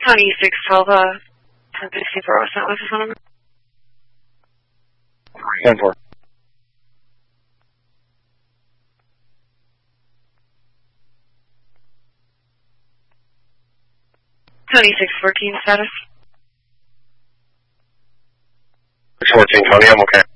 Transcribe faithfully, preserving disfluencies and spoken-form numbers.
Tony six twelve, uh, ten sixty-four, what's that, what's his phone number? ten four. Tony six fourteen status. six fourteen, Tony, I'm okay.